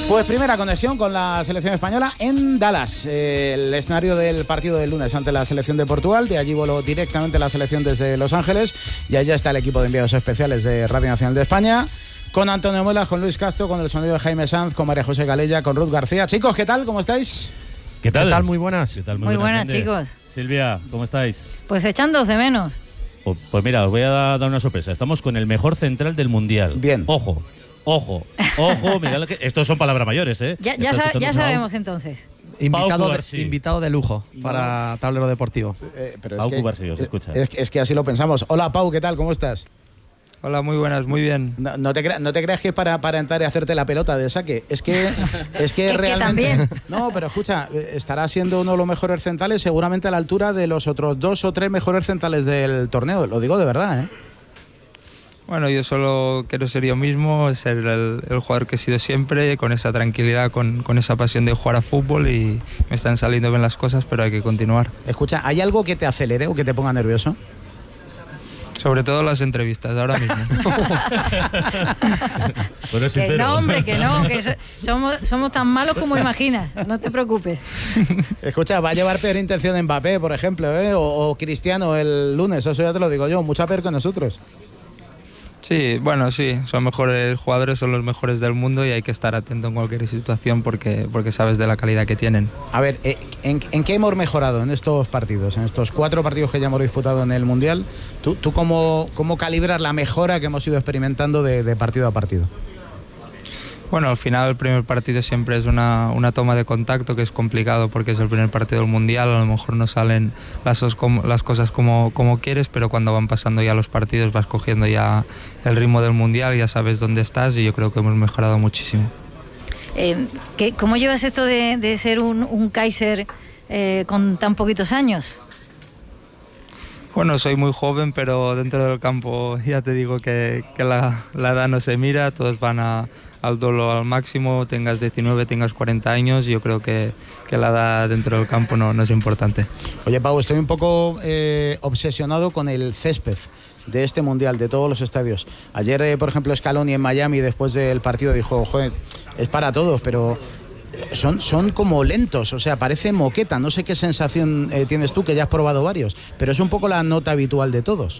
Pues primera conexión con la selección española en Dallas, el escenario del partido del lunes ante la selección de Portugal. De allí voló directamente la selección desde Los Ángeles y allá está el equipo de enviados especiales de Radio Nacional de España, con Antonio Muelas, con Luis Castro, con el sonido de Jaime Sanz, con María José Calella, con Ruth García. Chicos, ¿qué tal? ¿Cómo estáis? ¿Qué tal? Muy buenas. ¿Qué tal? Muy buenas, chicos. Silvia, ¿cómo estáis? Pues echándoos de menos. Pues mira, os voy a dar una sorpresa. Estamos con el mejor central del Mundial. Bien. Ojo, mirad que estos son palabras mayores, ¿eh? Ya sabemos entonces. Invitado de lujo para Tablero Deportivo. Pero Pau Cubarsí, os escucha. Es que así lo pensamos. Hola, Pau, ¿qué tal? ¿Cómo estás? Hola, muy buenas, muy bien. No te creas que es para entrar y hacerte la pelota de saque. Es que realmente. Que también. No, pero escucha, estará siendo uno de los mejores centrales, seguramente a la altura de los otros 2 o 3 mejores centrales del torneo. Lo digo de verdad, ¿eh? Bueno, yo solo quiero ser yo mismo, ser el jugador que he sido siempre, con esa tranquilidad, con esa pasión de jugar a fútbol, y me están saliendo bien las cosas, pero hay que continuar. Escucha, ¿hay algo que te acelere o que te ponga nervioso? Sobre todo las entrevistas, ahora mismo. Pero es sincero. Que no, hombre, que no, que somos tan malos como imaginas, no te preocupes. Escucha, va a llevar peor intención Mbappé, por ejemplo, ¿eh? o Cristiano el lunes, eso ya te lo digo yo, mucha peor que nosotros. Sí, bueno, sí, son mejores jugadores, son los mejores del mundo y hay que estar atento en cualquier situación porque sabes de la calidad que tienen. A ver, ¿en qué hemos mejorado en estos partidos, en estos 4 partidos que ya hemos disputado en el Mundial? ¿Tú cómo calibras la mejora que hemos ido experimentando de partido a partido? Bueno, al final el primer partido siempre es una toma de contacto, que es complicado porque es el primer partido del Mundial, a lo mejor no salen las cosas como quieres, pero cuando van pasando ya los partidos vas cogiendo ya el ritmo del Mundial, ya sabes dónde estás, y yo creo que hemos mejorado muchísimo. ¿Cómo llevas esto de ser un Kaiser con tan poquitos años? Bueno, soy muy joven, pero dentro del campo ya te digo que la edad no se mira, todos van al duelo al máximo, tengas 19, tengas 40 años, yo creo que la edad dentro del campo no es importante. Oye, Pau, estoy un poco obsesionado con el césped de este Mundial, de todos los estadios. Ayer, por ejemplo, Scaloni en Miami, después del partido, dijo, joder, es para todos, pero son como lentos, o sea, parece moqueta. No sé qué sensación tienes tú, que ya has probado varios, pero es un poco la nota habitual de todos.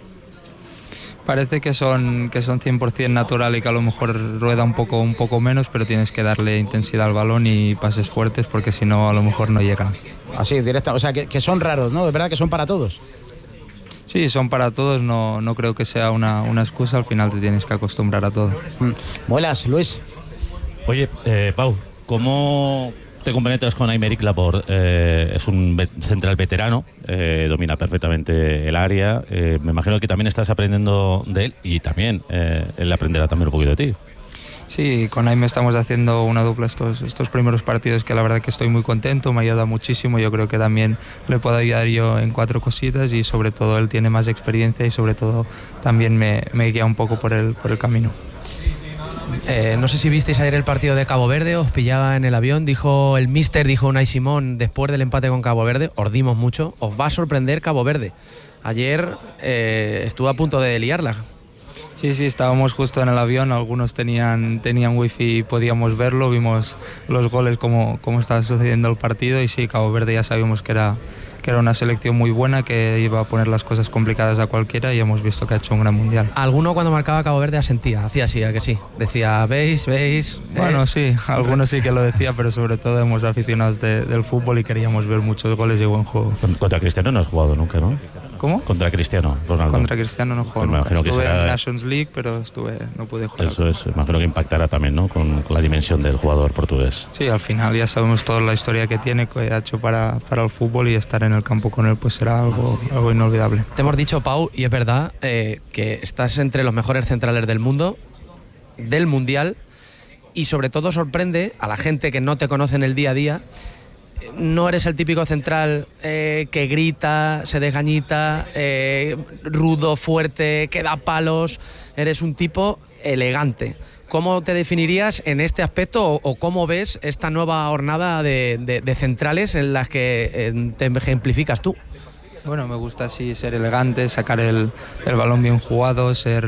Parece que son 100% natural y que a lo mejor rueda un poco menos, pero tienes que darle intensidad al balón y pases fuertes, porque si no a lo mejor no llegan. Así, directa, o sea, que son raros, ¿no? ¿Es verdad que son para todos? Sí, son para todos, no creo que sea una excusa, al final te tienes que acostumbrar a todo. Muelas, Luis. Oye, Pau, ¿cómo te compenetras con Aymeric Laporte? Es un central veterano, domina perfectamente el área. Me imagino que también estás aprendiendo de él y también él aprenderá también un poquito de ti. Sí, con Aime estamos haciendo una dupla estos primeros partidos, que la verdad que estoy muy contento, me ayuda muchísimo. Yo creo que también le puedo ayudar yo en 4 cositas, y sobre todo él tiene más experiencia y sobre todo también me guía un poco por el camino. No sé si visteis ayer el partido de Cabo Verde, os pillaba en el avión, dijo el míster, dijo Unai Simón después del empate con Cabo Verde, os dimos mucho, os va a sorprender Cabo Verde. Ayer estuvo a punto de liarla. Sí, estábamos justo en el avión, algunos tenían wifi y podíamos verlo, vimos los goles, cómo estaba sucediendo el partido, y sí, Cabo Verde ya sabíamos que era una selección muy buena, que iba a poner las cosas complicadas a cualquiera, y hemos visto que ha hecho un gran Mundial. Alguno cuando marcaba Cabo Verde asentía, hacía así, ¿a que sí? Decía, ¿veis? Bueno, sí, algunos sí que lo decía, pero sobre todo hemos aficionados del fútbol y queríamos ver muchos goles y buen juego. Contra Cristiano no has jugado nunca, ¿no? ¿Cómo? Contra Cristiano Ronaldo. Contra Cristiano no juego nunca. Estuve en Nations League, pero no pude jugar. Eso es, imagino que impactará también, ¿no? Con la dimensión del jugador portugués. Sí, al final ya sabemos toda la historia que tiene, que ha hecho para el fútbol, y estar en el campo con él pues será algo inolvidable. Te hemos dicho, Pau, y es verdad, que estás entre los mejores centrales del mundo, del Mundial, y sobre todo sorprende a la gente que no te conoce en el día a día. No eres el típico central que grita, se desgañita, rudo, fuerte, que da palos. Eres un tipo elegante. ¿Cómo te definirías en este aspecto, o cómo ves esta nueva jornada de centrales en las que te ejemplificas tú? Bueno, me gusta así ser elegante, sacar el balón bien jugado, ser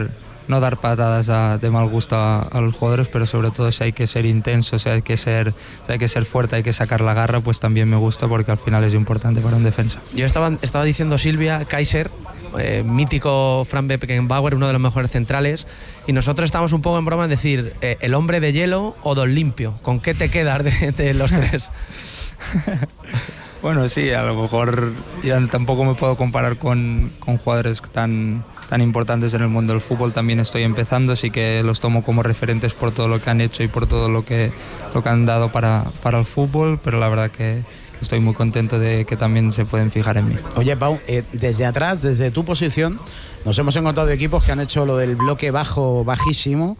no dar patadas de mal gusto a los jugadores, pero sobre todo si hay que ser intenso, si hay que ser fuerte, hay que sacar la garra, pues también me gusta porque al final es importante para un defensa. Yo estaba diciendo Silvia, Kaiser, mítico Frank Beckenbauer, uno de los mejores centrales, y nosotros estamos un poco en broma en decir el hombre de hielo o Don Limpio. ¿Con qué te quedas de los tres? Bueno, sí, a lo mejor ya tampoco me puedo comparar con jugadores tan importantes en el mundo del fútbol. También estoy empezando, sí que los tomo como referentes por todo lo que han hecho y por todo lo que han dado para el fútbol, pero la verdad que estoy muy contento de que también se pueden fijar en mí. Oye, Pau, desde atrás, desde tu posición, nos hemos encontrado equipos que han hecho lo del bloque bajísimo.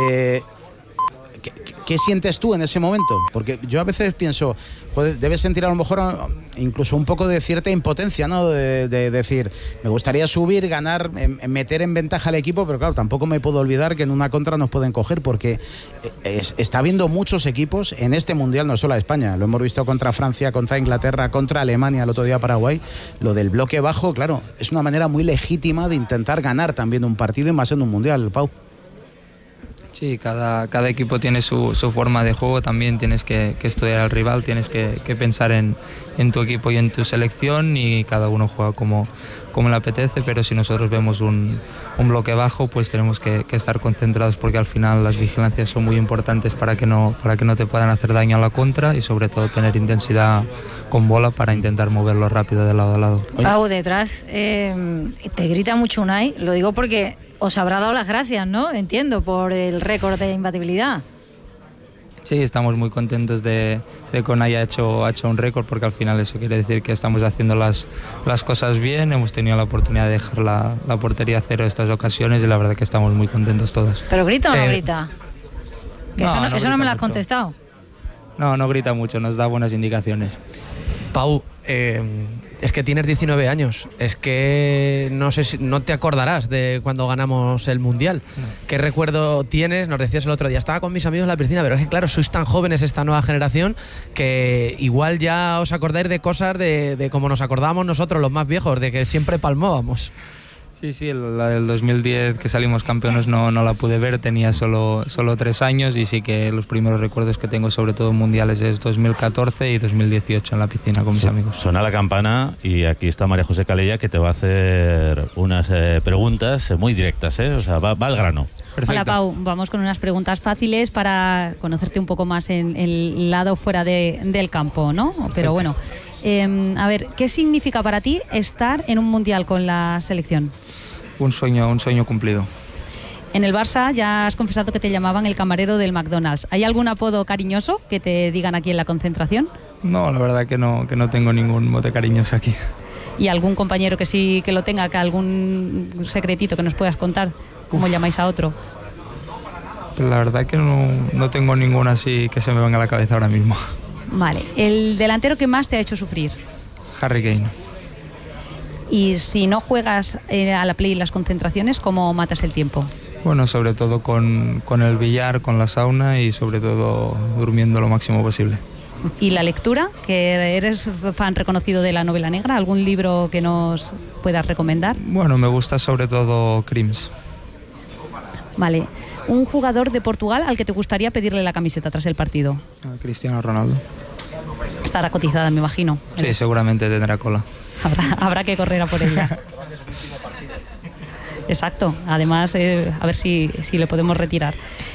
¿Qué sientes tú en ese momento? Porque yo a veces pienso, joder, debes sentir a lo mejor incluso un poco de cierta impotencia, ¿no? De decir, me gustaría subir, ganar, meter en ventaja al equipo, pero claro, tampoco me puedo olvidar que en una contra nos pueden coger, porque está habiendo muchos equipos en este Mundial, no solo a España, lo hemos visto contra Francia, contra Inglaterra, contra Alemania, el otro día Paraguay. Lo del bloque bajo, claro, es una manera muy legítima de intentar ganar también un partido y más en un Mundial, Pau. Sí, cada equipo tiene su forma de juego, también tienes que estudiar al rival, tienes que pensar en tu equipo y en tu selección, y cada uno juega como le apetece, pero si nosotros vemos un bloque bajo, pues tenemos que estar concentrados, porque al final las vigilancias son muy importantes para que no te puedan hacer daño a la contra, y sobre todo tener intensidad con bola para intentar moverlo rápido de lado a lado. Pau, detrás te grita mucho Unai, lo digo porque os habrá dado las gracias, ¿no? Entiendo, por el récord de imbatibilidad. Sí, estamos muy contentos de que Unai haya hecho un récord, porque al final eso quiere decir que estamos haciendo las cosas bien. Hemos tenido la oportunidad de dejar la portería a cero estas ocasiones, y la verdad que estamos muy contentos todos. ¿Pero grita o no grita? Que no, eso no me lo has mucho. contestado. No grita mucho, nos da buenas indicaciones. Pau, es que tienes 19 años, es que no sé si no te acordarás de cuando ganamos el Mundial. ¿Qué recuerdo tienes? Nos decías el otro día, estaba con mis amigos en la piscina, pero es que claro, sois tan jóvenes, esta nueva generación, que igual ya os acordáis de cosas de como nos acordábamos nosotros, los más viejos, de que siempre palmábamos. Sí, la del 2010 que salimos campeones no la pude ver, tenía solo 3 años, y sí que los primeros recuerdos que tengo, sobre todo mundiales, es 2014 y 2018 en la piscina con mis amigos. Suena la campana y aquí está María José Calella, que te va a hacer unas preguntas muy directas, o sea, va al grano. Perfecto. Hola Pau, vamos con unas preguntas fáciles para conocerte un poco más en el lado fuera del campo, ¿no? Pero bueno, a ver, ¿qué significa para ti estar en un Mundial con la selección? Un sueño cumplido. En el Barça ya has confesado que te llamaban el camarero del McDonald's. ¿Hay algún apodo cariñoso que te digan aquí en la concentración? No, la verdad que no tengo ningún mote cariñoso aquí. ¿Y algún compañero que sí que lo tenga, que algún secretito que nos puedas contar? ¿Cómo llamáis a otro? Pero la verdad que no tengo ninguno así que se me venga a la cabeza ahora mismo. Vale, ¿el delantero que más te ha hecho sufrir? Harry Kane. Y si no juegas a la Play en las concentraciones, ¿cómo matas el tiempo? Bueno, sobre todo con el billar, con la sauna, y sobre todo durmiendo lo máximo posible. ¿Y la lectura? ¿Que eres fan reconocido de la novela negra? ¿Algún libro que nos puedas recomendar? Bueno, me gusta sobre todo Crims. Vale. ¿Un jugador de Portugal al que te gustaría pedirle la camiseta tras el partido? Cristiano Ronaldo. Estará cotizada, me imagino. Sí, seguramente tendrá cola. Habrá que correr a por ella. Exacto. Además, a ver si le podemos retirar.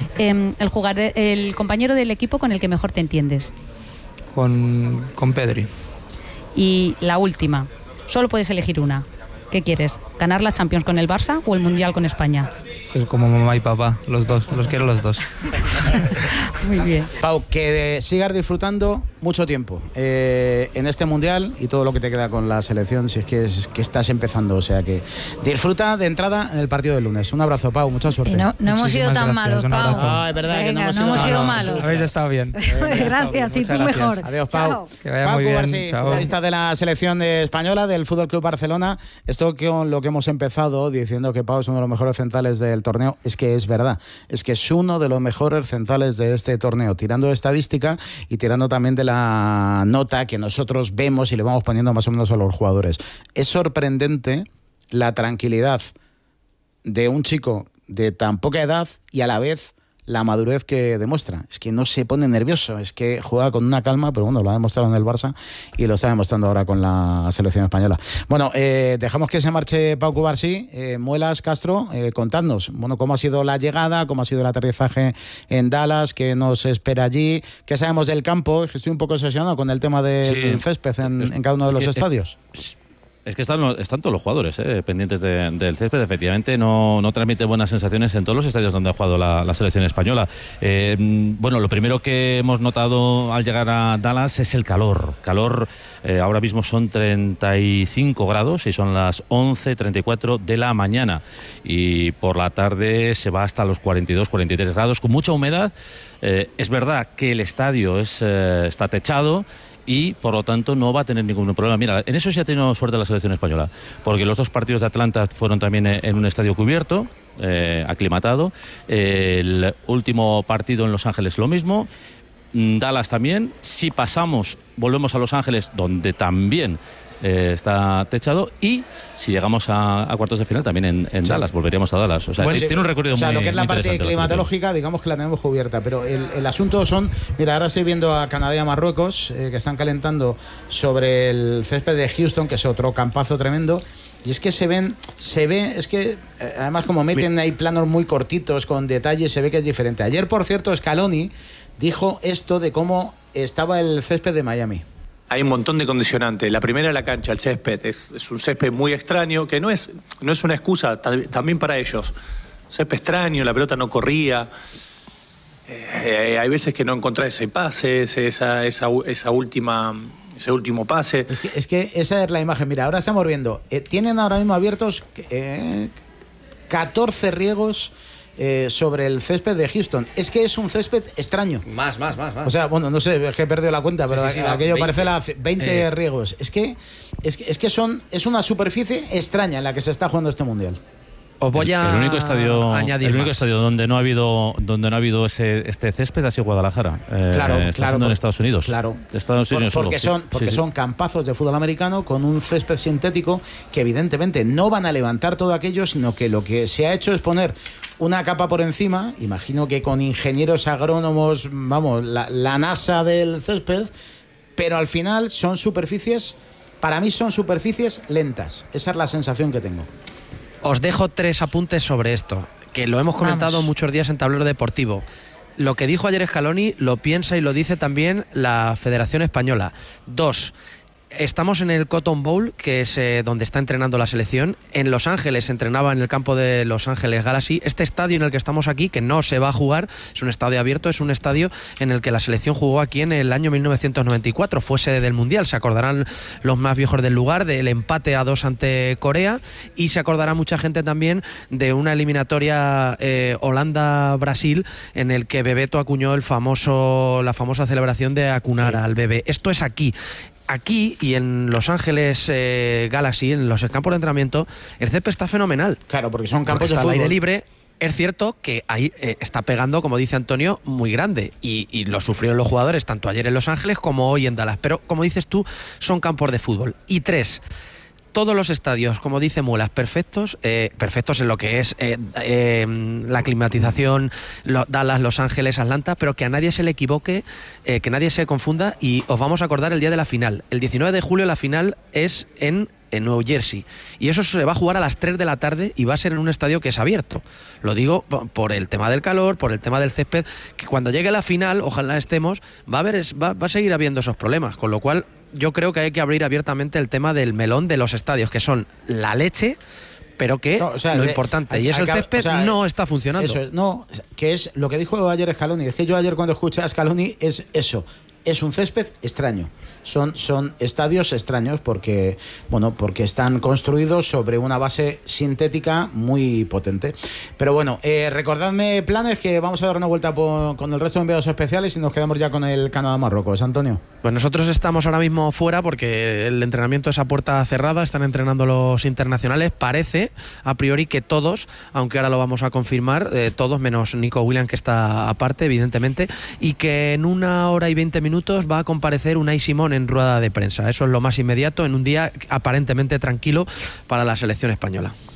El compañero del equipo con el que mejor te entiendes. Con Pedri. Y la última. Solo puedes elegir una. ¿Qué quieres? ¿Ganar la Champions con el Barça o el Mundial con España? Es como mamá y papá, los dos, los quiero los dos. Muy bien. Pau, que sigas disfrutando mucho tiempo en este Mundial y todo lo que te queda con la selección, si es que estás empezando, o sea que disfruta de entrada en el partido del lunes. Un abrazo, Pau, mucha suerte. No hemos sido tan malos, Pau. Ah, es verdad. Venga, que no hemos sido malos. Habéis estado bien. Gracias, y tú mejor. Adiós, Pau. Chao. Que vaya Pau muy bien. Cubarsí, Chao. futbolista de la selección española del Fútbol Club Barcelona. Esto con lo que hemos empezado diciendo que Pau es uno de los mejores centrales del torneo, es que es verdad, es que es uno de los mejores centrales de este torneo, tirando de estadística y tirando también de la nota que nosotros vemos y le vamos poniendo más o menos a los jugadores. Es sorprendente la tranquilidad de un chico de tan poca edad y a la vez la madurez que demuestra. Es que no se pone nervioso, es que juega con una calma, pero bueno, lo ha demostrado en el Barça y lo está demostrando ahora con la selección española. Bueno, dejamos que se marche Pau Cubarsí. Muelas, Castro, contadnos, bueno, cómo ha sido la llegada, cómo ha sido el aterrizaje en Dallas, qué nos espera allí, qué sabemos del campo. Estoy un poco obsesionado con el tema del césped en cada uno de los estadios. Es que están todos los jugadores pendientes del césped. Efectivamente, no transmite buenas sensaciones en todos los estadios donde ha jugado la selección española. Bueno, lo primero que hemos notado al llegar a Dallas es el calor. Ahora mismo son 35 grados y son las 11:34 de la mañana. Y por la tarde se va hasta los 42, 43 grados, con mucha humedad. Es verdad que el estadio está techado y por lo tanto no va a tener ningún problema. Mira, en eso sí ha tenido suerte la selección española, porque los 2 partidos de Atlanta fueron también en un estadio cubierto, aclimatado. El último partido en Los Ángeles lo mismo. Dallas también. Si pasamos, volvemos a Los Ángeles, donde también está techado, y si llegamos a cuartos de final también en Dallas, volveríamos a Dallas. O sea, pues tiene un recorrido muy, lo que es la parte climatológica, la digamos que la tenemos cubierta, pero el asunto son, mira, ahora estoy viendo a Canadá y a Marruecos que están calentando sobre el césped de Houston, que es otro campazo tremendo, y es que se ve, es que además como meten ahí planos muy cortitos con detalles, se ve que es diferente. Ayer, por cierto, Scaloni dijo esto de cómo estaba el césped de Miami. Hay un montón de condicionantes. La primera, la cancha, el césped. Es un césped muy extraño, que no es una excusa también para ellos. Césped extraño, la pelota no corría. Hay veces que no encontrás ese pase, ese último pase. Es que esa es la imagen. Mira, ahora estamos viendo. Tienen ahora mismo abiertos 14 riegos sobre el césped de Houston. Es que es un césped extraño. Más. O sea, bueno, no sé, es que he perdido la cuenta, pero sí, aquello 20. parece 20 riegos. Es que es una superficie extraña en la que se está jugando este mundial. Os voy a el único estadio donde no ha habido este césped ha sido Guadalajara. Claro, en Estados Unidos. Claro. Estados Unidos porque son campazos de fútbol americano con un césped sintético que evidentemente no van a levantar todo aquello, sino que lo que se ha hecho es poner una capa por encima, imagino que con ingenieros agrónomos, vamos, la NASA del césped, pero al final para mí son superficies lentas. Esa es la sensación que tengo. Os dejo 3 apuntes sobre esto, que lo hemos comentado muchos días en Tablero Deportivo. Lo que dijo ayer Scaloni lo piensa y lo dice también la Federación Española. 2. Estamos en el Cotton Bowl, que es donde está entrenando la selección. En Los Ángeles entrenaba en el campo de Los Ángeles Galaxy. Este estadio en el que estamos aquí, que no se va a jugar, es un estadio abierto, es un estadio en el que la selección jugó aquí en el año 1994. Fue sede del Mundial. Se acordarán los más viejos del lugar del empate a 2 ante Corea, y se acordará mucha gente también de una eliminatoria Holanda-Brasil en el que Bebeto acuñó la famosa celebración de acunar al bebé. Esto es aquí. Aquí y en Los Ángeles Galaxy, en los campos de entrenamiento, el césped está fenomenal. Claro, porque son campos de fútbol. Al aire libre. Es cierto que ahí está pegando, como dice Antonio, muy grande, y lo sufrieron los jugadores tanto ayer en Los Ángeles como hoy en Dallas. Pero, como dices tú, son campos de fútbol. Y 3. Todos los estadios, como dice Muelas, perfectos en lo que es la climatización, Dallas, Los Ángeles, Atlanta, pero que a nadie se le equivoque, que nadie se confunda, y os vamos a acordar el día de la final. El 19 de julio la final es en Nueva Jersey, y eso se va a jugar a las 3 de la tarde y va a ser en un estadio que es abierto. Lo digo por el tema del calor, por el tema del césped, que cuando llegue la final, ojalá estemos, va a seguir habiendo esos problemas, con lo cual yo creo que hay que abrir abiertamente el tema del melón de los estadios, que son la leche, pero que lo importante, y es el césped, no está funcionando. Eso que es lo que dijo ayer Scaloni. Es que yo ayer, cuando escuché a Scaloni, es eso. Es un césped extraño. Son estadios extraños porque están construidos sobre una base sintética muy potente. Pero bueno, recordadme planes, que vamos a dar una vuelta con el resto de enviados especiales y nos quedamos ya con el Canadá-Marruecos. Antonio. Pues nosotros estamos ahora mismo fuera porque el entrenamiento es a puerta cerrada, están entrenando los internacionales. Parece, a priori, que todos, aunque ahora lo vamos a confirmar, todos menos Nico Williams, que está aparte, evidentemente, y que en 1 hora y 20 minutos va a comparecer Unai Simón en rueda de prensa. Eso es lo más inmediato en un día aparentemente tranquilo para la selección española.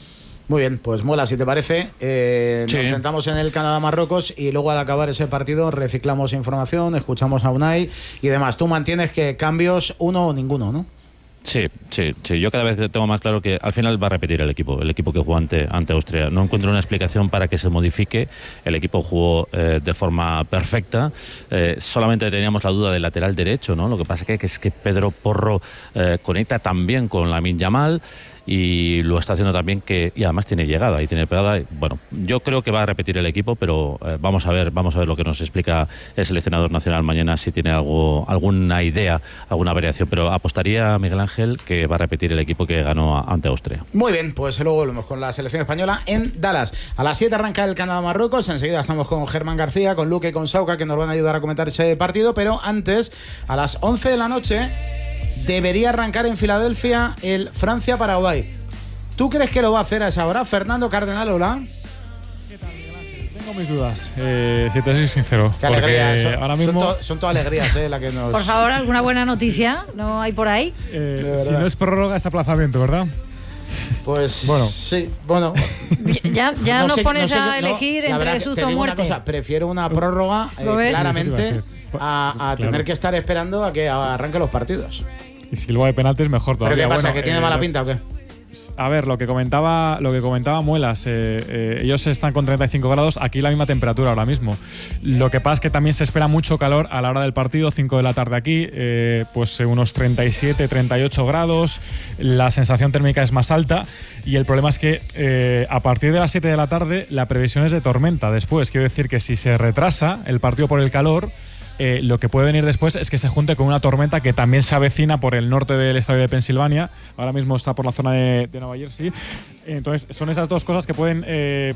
Muy bien, pues mola, si te parece. Sí. Nos sentamos en el Canadá-Marruecos y luego al acabar ese partido reciclamos información, escuchamos a Unai y demás. Tú mantienes que cambios uno o ninguno, ¿no? Sí. Yo cada vez tengo más claro que al final va a repetir el equipo que jugó ante Austria. No encuentro una explicación para que se modifique. El equipo jugó de forma perfecta. Solamente teníamos la duda del lateral derecho, ¿no? Lo que pasa es que Pedro Porro conecta también con Lamine Yamal y lo está haciendo también y además tiene llegada y tiene pegada. Bueno, yo creo que va a repetir el equipo, pero vamos a ver lo que nos explica el seleccionador nacional mañana, si tiene alguna idea, alguna variación, pero apostaría, Miguel Ángel, que va a repetir el equipo que ganó ante Austria. Muy bien, pues luego volvemos con la selección española en Dallas. A las 7 arranca el Canadá-Marruecos, enseguida estamos con Germán García, con Luque y con Sauca, que nos van a ayudar a comentar ese partido, pero antes, a las 11 de la noche debería arrancar en Filadelfia el Francia-Paraguay. ¿Tú crees que lo va a hacer a esa hora? Fernando Cardenal, hola. ¿Qué tal, Miguel Ángel? Tengo mis dudas, si te soy sincero. Qué alegría, ahora mismo son todas alegrías, la que nos... Por favor, ¿alguna buena noticia? ¿No hay por ahí? si no es prórroga, es aplazamiento, ¿verdad? Pues bueno. Sí, bueno. Ya no nos pones a elegir entre susto o muerte. Una cosa, prefiero una prórroga claramente a tener que estar esperando a que arranquen los partidos. Y si luego hay penaltis, mejor todavía. ¿Pero qué pasa? ¿Que tiene mala pinta o qué? A ver, lo que comentaba Muelas, ellos están con 35 grados, aquí la misma temperatura ahora mismo. Lo que pasa es que también se espera mucho calor a la hora del partido, 5 de la tarde aquí, pues unos 37, 38 grados, la sensación térmica es más alta y el problema es que a partir de las 7 de la tarde la previsión es de tormenta después. Quiero decir que si se retrasa el partido por el calor, lo que puede venir después es que se junte con una tormenta que también se avecina por el norte del estadio de Pensilvania. Ahora mismo está por la zona de Nueva Jersey. Entonces, son esas dos cosas que pueden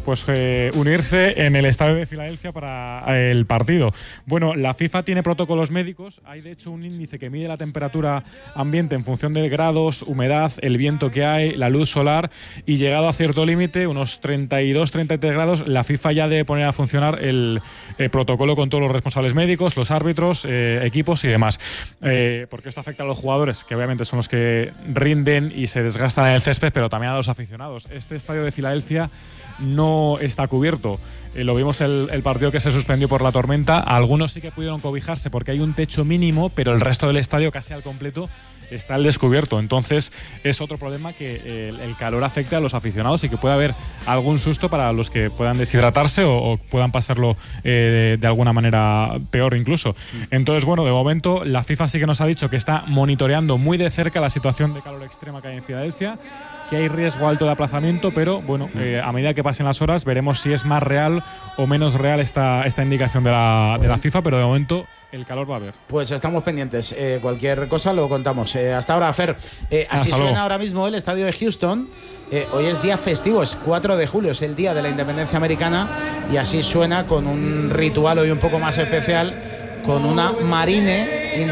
unirse en el estadio de Filadelfia para el partido. Bueno, la FIFA tiene protocolos médicos. Hay, de hecho, un índice que mide la temperatura ambiente en función de grados, humedad, el viento que hay, la luz solar. Y llegado a cierto límite, unos 32, 33 grados, la FIFA ya debe poner a funcionar el protocolo con todos los responsables médicos, los árbitros, equipos y demás. Porque esto afecta a los jugadores, que obviamente son los que rinden y se desgastan en el césped, pero también a los aficionados. Este estadio de Filadelfia no está cubierto. Lo vimos el partido que se suspendió por la tormenta. Algunos sí que pudieron cobijarse porque hay un techo mínimo, pero el resto del estadio casi al completo está al descubierto. Entonces es otro problema, que el calor afecte a los aficionados y que pueda haber algún susto para los que puedan deshidratarse o puedan pasarlo de alguna manera peor incluso. Entonces, bueno, de momento la FIFA sí que nos ha dicho que está monitoreando muy de cerca la situación de calor extrema que hay en Filadelfia, que hay riesgo alto de aplazamiento, pero bueno, a medida que pasen las horas veremos si es más real o menos real esta indicación de la FIFA, pero de momento el calor va a haber. Pues estamos pendientes. Cualquier cosa lo contamos. Hasta ahora, Fer. Así suena ahora mismo el estadio de Houston. Hoy es día festivo, es 4 de julio, es el día de la independencia americana. Y así suena con un ritual hoy un poco más especial, con una Marine